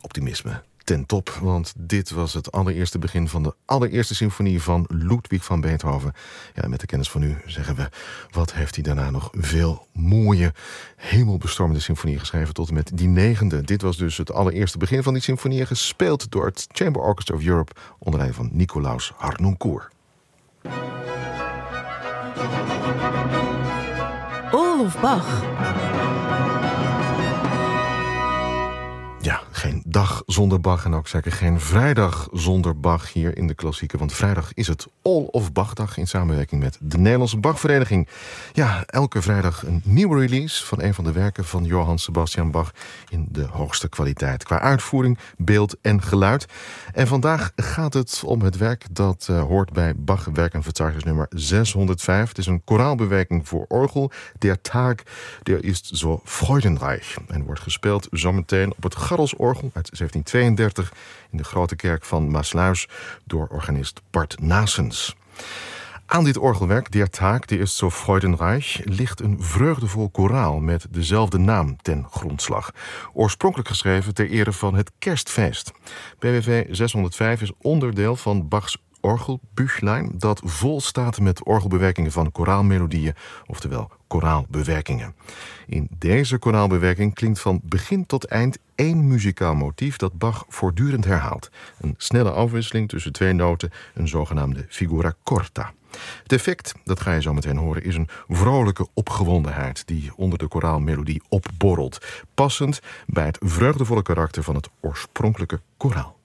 optimisme ten top, want dit was het allereerste begin van de allereerste symfonie van Ludwig van Beethoven. Ja, met de kennis van u zeggen we, wat heeft hij daarna nog veel mooie, hemelbestormende symfonieën geschreven tot en met die 9e. Dit was dus het allereerste begin van die symfonieën, gespeeld door het Chamber Orchestra of Europe onder leiding van Nicolaus Harnoncourt. All of Bach. Ja, geen dag zonder Bach en ook zeker geen vrijdag zonder Bach hier in de klassieken. Want vrijdag is het All of Bach-dag in samenwerking met de Nederlandse Bachvereniging. Ja, elke vrijdag een nieuwe release van een van de werken van Johann Sebastian Bach in de hoogste kwaliteit. Qua uitvoering, beeld en geluid. En vandaag gaat het om het werk dat hoort bij Bach werkenverzeichnis nummer 605. Het is een koraalbewerking voor orgel. Der Tag, der ist so freudenreich. En wordt gespeeld zometeen op het Garrelsorgel uit 1732 in de Grote Kerk van Maassluis door organist Bart Nasens. Aan dit orgelwerk, Der Tag, der ist so freudenreich, ligt een vreugdevol koraal met dezelfde naam ten grondslag. Oorspronkelijk geschreven ter ere van het kerstfeest. BWV 605 is onderdeel van Bachs orgelbüchlein dat vol staat met orgelbewerkingen van koraalmelodieën, oftewel koraalbewerkingen. In deze koraalbewerking klinkt van begin tot eind één muzikaal motief dat Bach voortdurend herhaalt. Een snelle afwisseling tussen twee noten, een zogenaamde figura corta. Het effect, dat ga je zo meteen horen, is een vrolijke opgewondenheid die onder de koraalmelodie opborrelt, passend bij het vreugdevolle karakter van het oorspronkelijke koraal.